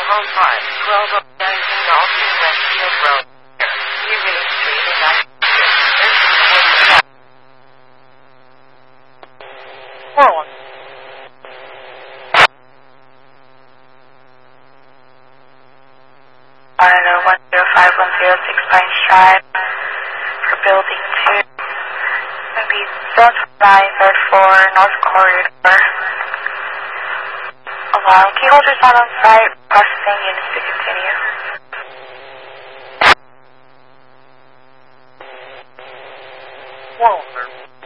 Home Park, 1219 Dalton Westfield Road, Union Street in Monitor 10510 Pine Drive for Building 2. Going to be zone 9, third floor, north corridor. Allowing key holders not on site, processing units to continue. Walter.